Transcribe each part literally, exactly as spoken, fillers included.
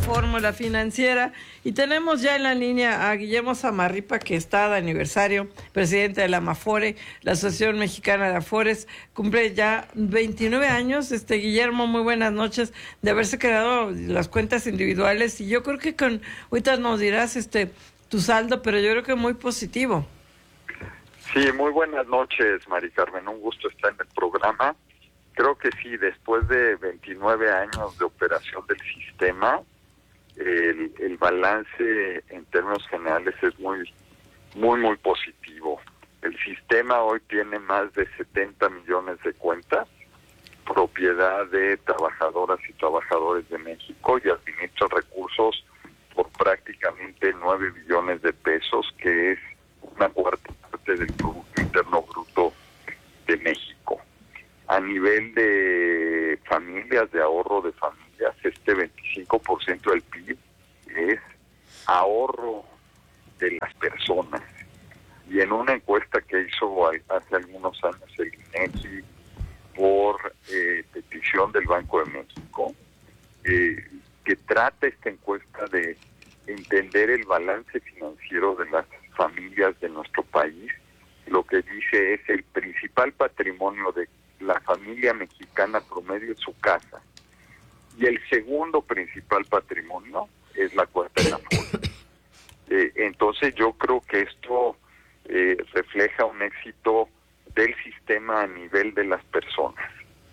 Fórmula Financiera, y tenemos ya en la línea a Guillermo Zamarripa, que está de aniversario, presidente de la AMAFORE, la Asociación Mexicana de Afores. Cumple ya veintinueve años. Este Guillermo, muy buenas noches, de haberse creado las cuentas individuales, y yo creo que con, ahorita nos dirás este tu saldo, pero yo creo que muy positivo. Sí, muy buenas noches, Mari Carmen, un gusto estar en el programa. Creo que sí, después de veintinueve años de operación del sistema, el, el balance en términos generales es muy, muy, muy positivo. El sistema hoy tiene más de setenta millones de cuentas, propiedad de trabajadoras y trabajadores de México, y administra recursos por prácticamente nueve billones de pesos, que es una cuarta parte del Producto Interno Bruto de México. A nivel de familias, de ahorro de familias, este veinticinco por ciento del P I B es ahorro de las personas. Y en una encuesta que hizo hace algunos años el INEGI por eh, petición del Banco de México, eh, que trata esta encuesta de entender el balance financiero de las familias de nuestro país, lo que dice es el principal patrimonio de la familia mexicana promedio es su casa, y el segundo principal patrimonio es la cuenta de la Afore. Eh, entonces yo creo que esto eh, refleja un éxito del sistema a nivel de las personas.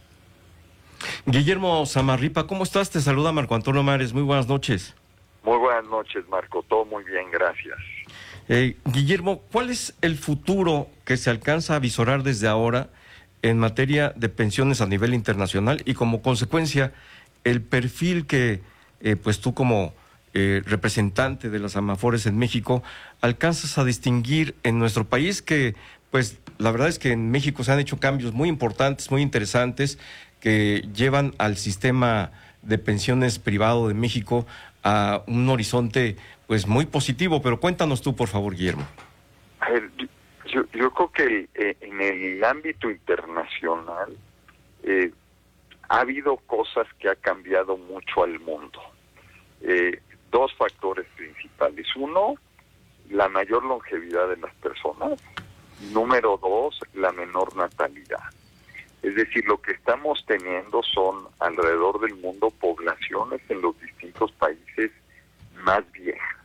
Guillermo Zamarripa, ¿cómo estás? Te saluda Marco Antonio Mares, muy buenas noches. Muy buenas noches, Marco, todo muy bien, gracias. Eh, Guillermo, ¿cuál es el futuro que se alcanza a visorar desde ahora en materia de pensiones a nivel internacional, y como consecuencia el perfil que eh, pues tú como eh, representante de las AMAFORES en México alcanzas a distinguir en nuestro país? Que pues la verdad es que en México se han hecho cambios muy importantes, muy interesantes, que llevan al sistema de pensiones privado de México a un horizonte pues muy positivo, pero cuéntanos tú, por favor, Guillermo. A ver, yo, yo creo que eh, en el ámbito internacional eh, ha habido cosas que ha cambiado mucho al mundo. Eh, dos factores principales. Uno, la mayor longevidad de las personas. Número dos, la menor natalidad. Es decir, lo que estamos teniendo son alrededor del mundo poblaciones en los distintos países más viejas.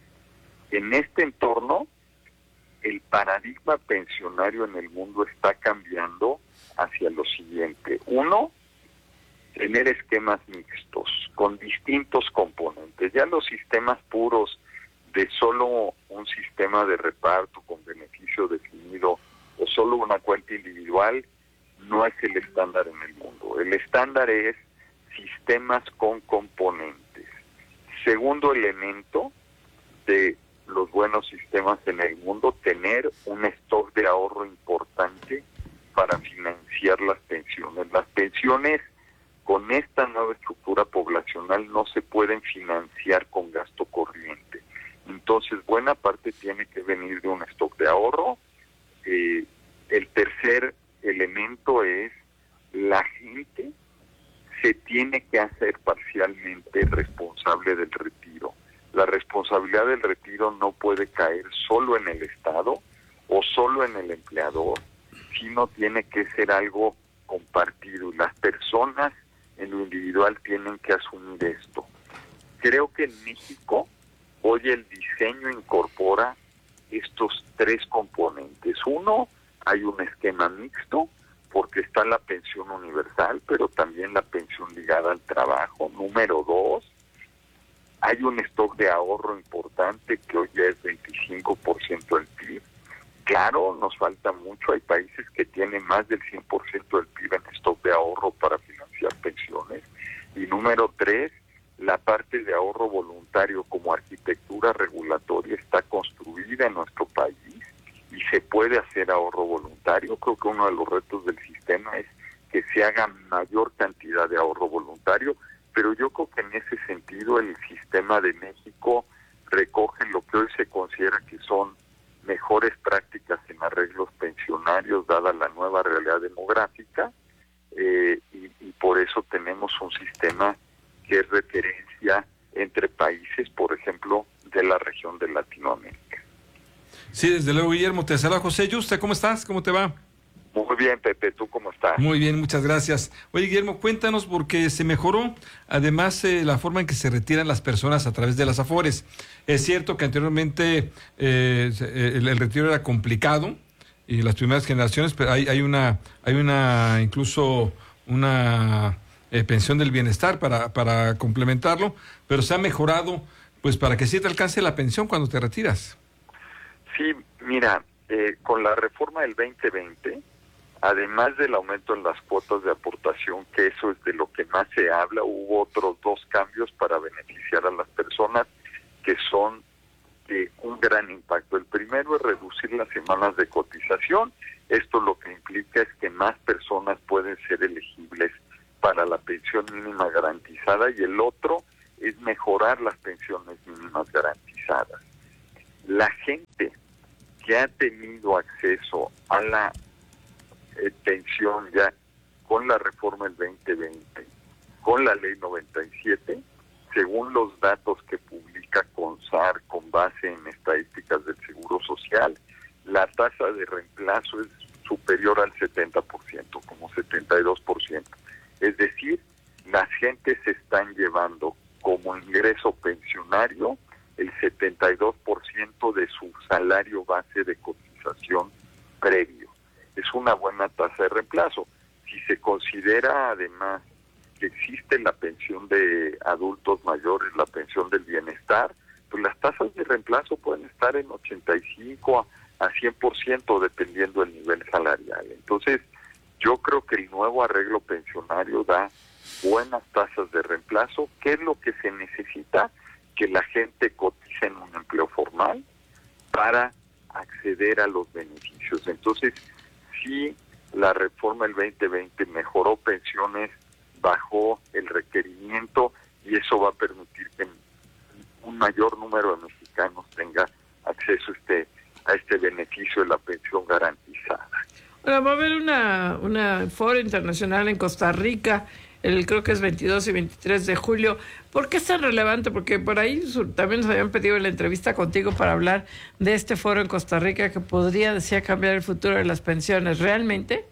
En este entorno, el paradigma pensionario en el mundo está cambiando hacia lo siguiente. Uno, tener esquemas mixtos con distintos componentes. Ya los sistemas puros de solo un sistema de reparto con beneficio definido o solo una cuenta individual no es el estándar en el mundo. El estándar es sistemas con componentes. Segundo elemento de los buenos sistemas en el mundo, tener un stock de ahorro importante para financiar las pensiones. Las pensiones con esta nueva estructura poblacional no se pueden financiar con gasto corriente. Entonces, buena parte tiene que venir de un stock de ahorro. Eh, el tercer elemento es la gente se tiene que hacer parcialmente responsable del retiro. La responsabilidad del retiro no puede caer solo en el Estado o solo en el empleador, sino tiene que ser algo compartido, y las personas en lo individual tienen que asumir esto. Creo que en México hoy el diseño incorpora estos tres componentes. Uno, hay un esquema mixto, porque está la pensión universal, pero también la pensión ligada al trabajo. Número dos, hay un stock de ahorro importante que hoy ya es veinticinco por ciento del P I B. Claro, nos falta mucho. Hay países que tienen más del cien por ciento del P I B en stock de ahorro para financiar pensiones. Y número tres, la parte de ahorro voluntario como arquitectura regulatoria está construida en nuestro país y se puede hacer ahorro voluntario. Creo que uno de los retos del sistema es que se haga mayor cantidad de ahorro voluntario, pero yo creo que en ese sentido el sistema de México recoge lo que hoy se considera que son mejores prácticas en arreglos pensionarios dada la nueva realidad demográfica, eh, y, y por eso tenemos un sistema que es referencia en entre países, por ejemplo, de la región de Latinoamérica. Sí, desde luego, Guillermo. Te saluda José Yuste. ¿Cómo estás? ¿Cómo te va? Muy bien, Pepe. ¿Tú cómo estás? Muy bien, muchas gracias. Oye, Guillermo, cuéntanos, porque se mejoró, además, eh, la forma en que se retiran las personas a través de las Afores. Es cierto que anteriormente eh, el, el retiro era complicado, y las primeras generaciones, pero hay, hay una, hay una, incluso una eh, pensión del bienestar para, para complementarlo, pero se ha mejorado, pues, para que sí te alcance la pensión cuando te retiras. Sí, mira, eh, con la reforma del veinte veinte, además del aumento en las cuotas de aportación, que eso es de lo que más se habla, hubo otros dos cambios para beneficiar a las personas que son de un gran impacto. El primero es reducir las semanas de cotización. Esto lo que implica es que más personas pueden ser elegibles para la pensión mínima garantizada, y el otro es mejorar las pensiones mínimas garantizadas. La gente que ha tenido acceso a la eh, pensión ya con la reforma del veinte veinte, con la ley noventa y siete, según los datos que publica CONSAR con base en estadísticas del Seguro Social, la tasa de reemplazo es superior al setenta por ciento, como setenta y dos por ciento. Es decir, las gentes se están llevando como ingreso pensionario el setenta y dos por ciento de su salario base de cotización previo. Es una buena tasa de reemplazo. Si se considera además que existe la pensión de adultos mayores, la pensión del bienestar, pues las tasas de reemplazo pueden estar en ochenta y cinco a cien por ciento dependiendo del nivel salarial. Entonces, yo creo que el nuevo arreglo pensionario da buenas tasas de reemplazo. ¿Qué es lo que se necesita? Que la gente cotice en un empleo formal para acceder a los beneficios. Entonces, sí, la reforma del veinte veinte mejoró pensiones, bajó el requerimiento, y eso va a permitir que un mayor número de mexicanos tenga acceso a este, a este beneficio de la pensión garantizada. Ahora va a haber una, una foro internacional en Costa Rica, el creo que es veintidós y veintitrés de julio. ¿Por qué es tan relevante? Porque por ahí su, también nos habían pedido la entrevista contigo para hablar de este foro en Costa Rica que podría, decía, cambiar el futuro de las pensiones. ¿Realmente?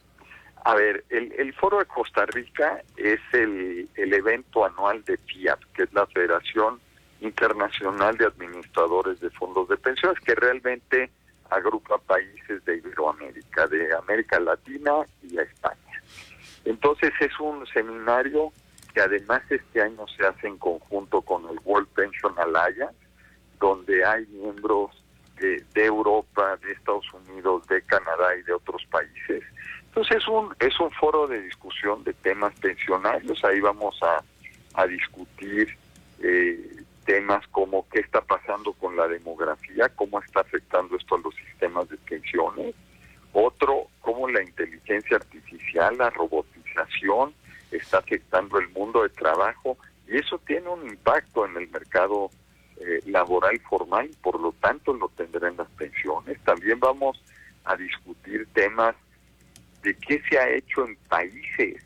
A ver, el, el foro de Costa Rica es el, el evento anual de FIAP, que es la Federación Internacional de Administradores de Fondos de Pensiones, que realmente agrupa países de Iberoamérica, de América Latina y a España. Entonces es un seminario que además este año se hace en conjunto con el World Pension Alliance, donde hay miembros de, de Europa, de Estados Unidos, de Canadá y de otros países. Entonces es un, es un foro de discusión de temas pensionarios. Ahí vamos a, a discutir eh, temas como qué está pasando con la demografía, cómo está afectando esto a los sistemas de pensiones. Otro, cómo la inteligencia artificial, la robotización está afectando el mundo de trabajo, y eso tiene un impacto en el mercado eh, laboral formal, y por lo tanto lo tendrá en las pensiones. También vamos a discutir temas de qué se ha hecho en países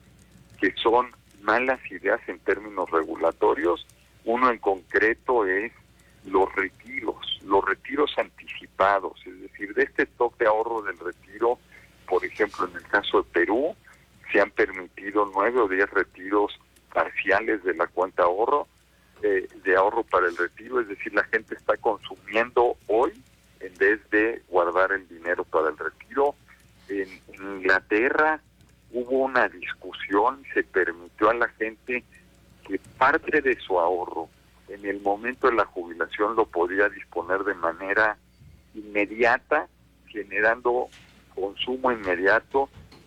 que son malas ideas en términos regulatorios. Uno en concreto es los retiros, los retiros anticipados, es decir, de este stock de ahorro del retiro. Por ejemplo, en el caso de Perú, se han permitido nueve o diez retiros parciales de la cuenta ahorro, eh, de ahorro para el retiro, es decir, la gente está consumiendo hoy en vez de guardar el dinero para el retiro. En Inglaterra hubo una discusión y se permitió a la gente que parte de su ahorro en el momento de la jubilación lo podía disponer de manera inmediata, generando consumo inmediato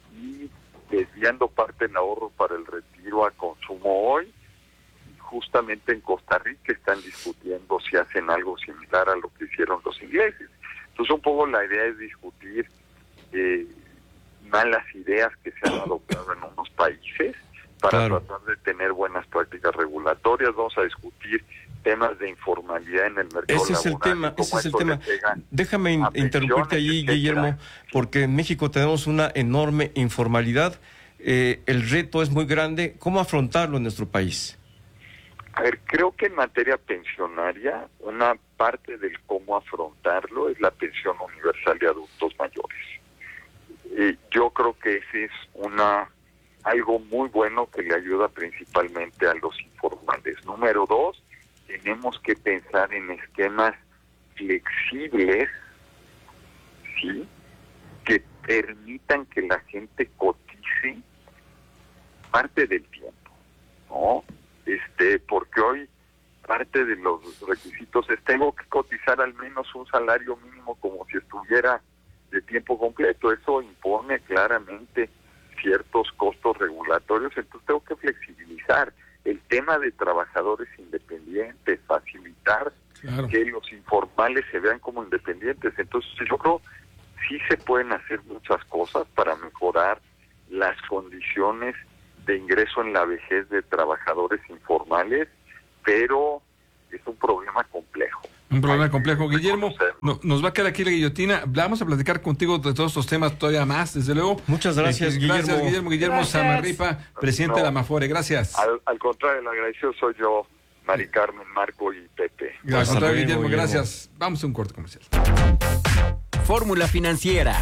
y desviando parte del ahorro para el retiro a consumo hoy. Justamente en Costa Rica están discutiendo si hacen algo similar a lo que hicieron los ingleses. Entonces un poco la idea es discutir eh, malas ideas que se han adoptado en unos países para claro. tratar de tener buenas prácticas regulatorias. Vamos a discutir temas de informalidad en el mercado ese es el tema, ese es el tema. Déjame in- interrumpirte allí, etcétera. Guillermo, porque en México tenemos una enorme informalidad. Eh, el reto es muy grande. ¿Cómo afrontarlo en nuestro país? A ver, creo que en materia pensionaria, una parte del cómo afrontarlo es la pensión universal de adultos mayores. Eh, yo creo que ese es una algo muy bueno que le ayuda principalmente a los informales. Número dos, tenemos que pensar en esquemas flexibles, ¿sí?, que permitan que la gente cotice parte del tiempo, ¿no? Este, porque hoy parte de los requisitos es tengo que cotizar al menos un salario mínimo como si estuviera de tiempo completo. Eso impone claramente ciertos costos regulatorios, entonces tengo que flexibilizar el tema de trabajadores independientes, facilitar claro. que los informales se vean como independientes. Entonces yo creo sí se pueden hacer muchas cosas para mejorar las condiciones de ingreso en la vejez de trabajadores informales, pero es un problema complejo. Un problema complejo. Guillermo, no, nos va a quedar aquí la guillotina. Vamos a platicar contigo de todos estos temas todavía más, desde luego. Muchas gracias, eh, Guillermo. Gracias, Guillermo. Guillermo Zamarripa, presidente no, de la Amafore. Gracias. Al, al contrario, el agradecido soy yo, Mari Carmen, Marco y Pepe. Al contrario, Guillermo, Guillermo, gracias. Vamos a un corte comercial. Fórmula Financiera.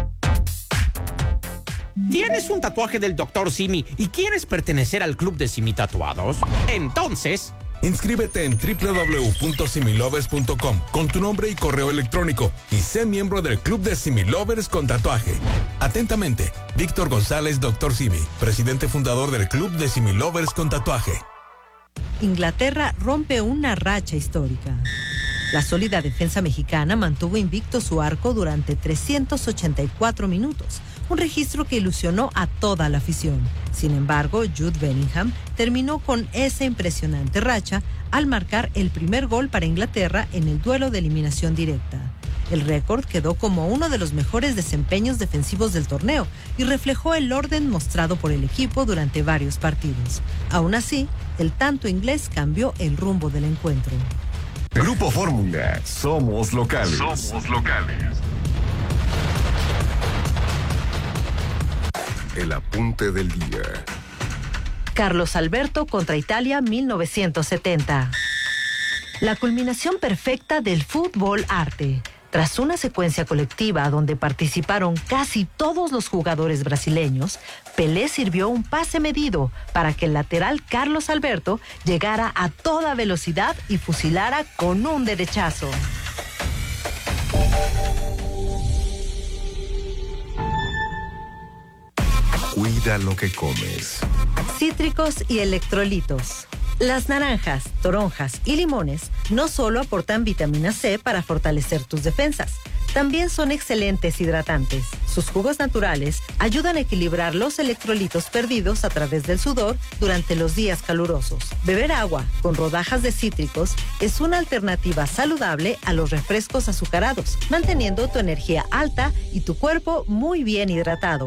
¿Tienes un tatuaje del doctor Simi y quieres pertenecer al club de Simi Tatuados? Entonces, inscríbete en doble u doble u doble u punto similovers punto com con tu nombre y correo electrónico y sé miembro del club de Similovers con tatuaje. Atentamente, Víctor González, doctor Simi, presidente fundador del club de Similovers con tatuaje. Inglaterra rompe una racha histórica. La sólida defensa mexicana mantuvo invicto su arco durante trescientos ochenta y cuatro minutos, un registro que ilusionó a toda la afición. Sin embargo, Jude Bellingham terminó con esa impresionante racha al marcar el primer gol para Inglaterra en el duelo de eliminación directa. El récord quedó como uno de los mejores desempeños defensivos del torneo y reflejó el orden mostrado por el equipo durante varios partidos. Aún así, el tanto inglés cambió el rumbo del encuentro. Grupo Fórmula, somos locales. Somos locales. El apunte del día. Carlos Alberto contra Italia mil novecientos setenta. La culminación perfecta del fútbol arte. Tras una secuencia colectiva donde participaron casi todos los jugadores brasileños, Pelé sirvió un pase medido para que el lateral Carlos Alberto llegara a toda velocidad y fusilara con un derechazo. Cuida lo que comes. Cítricos y electrolitos. Las naranjas, toronjas y limones no solo aportan vitamina C para fortalecer tus defensas, también son excelentes hidratantes. Sus jugos naturales ayudan a equilibrar los electrolitos perdidos a través del sudor durante los días calurosos. Beber agua con rodajas de cítricos es una alternativa saludable a los refrescos azucarados, manteniendo tu energía alta y tu cuerpo muy bien hidratado.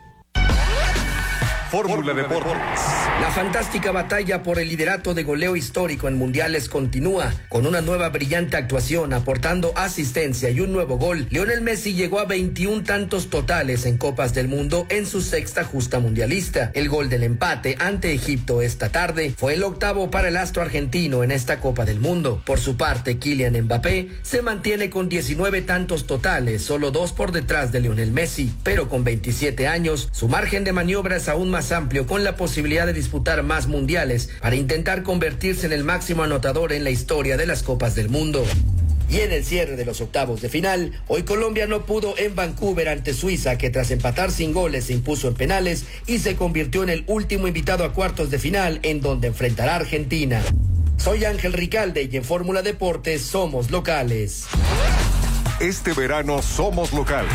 Fórmula Deportes. La fantástica batalla por el liderato de goleo histórico en mundiales continúa. Con una nueva brillante actuación, aportando asistencia y un nuevo gol, Lionel Messi llegó a veintiún tantos totales en Copas del Mundo en su sexta justa mundialista. El gol del empate ante Egipto esta tarde fue el octavo para el astro argentino en esta Copa del Mundo. Por su parte, Kylian Mbappé se mantiene con diecinueve tantos totales, solo dos por detrás de Lionel Messi, pero con veintisiete años, su margen de maniobra es aún más amplio, con la posibilidad de disputar más mundiales para intentar convertirse en el máximo anotador en la historia de las Copas del Mundo. Y en el cierre de los octavos de final, hoy Colombia no pudo en Vancouver ante Suiza, que tras empatar sin goles se impuso en penales y se convirtió en el último invitado a cuartos de final, en donde enfrentará a Argentina. Soy Ángel Ricalde y en Fórmula Deportes somos locales. Este verano somos locales.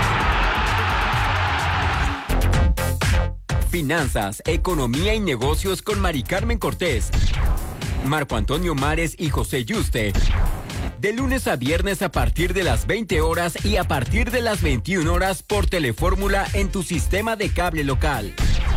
Finanzas, economía y negocios con Mari Carmen Cortés, Marco Antonio Mares y José Yuste. De lunes a viernes a partir de las veinte horas y a partir de las veintiuna horas por Telefórmula en tu sistema de cable local.